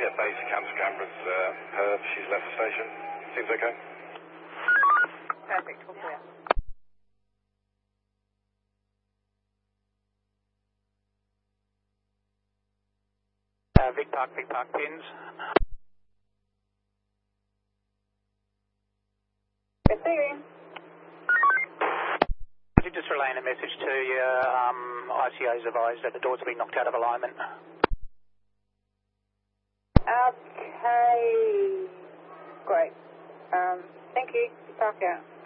base cams, cameras, Perth, she's left the station. Seems okay? Perfect, all clear. Vic Park pins. Receiving. Could you just relay a message to your ICO's advised that the doors have been knocked out of alignment? Okay. Great. Thank you. Park out.